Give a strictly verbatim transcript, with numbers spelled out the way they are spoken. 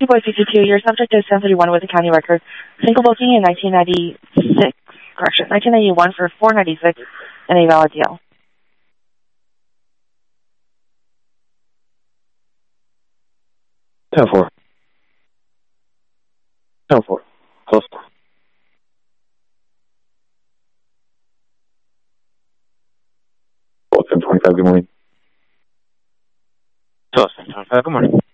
Boy C C two, your subject is ten thirty-one with a county record. Single booking in nineteen ninety-six, correction, nineteen ninety-one for four ninety-six and a valid D L. ten four. ten four. Close. ten twenty-five, good morning. ten twenty-five, good morning.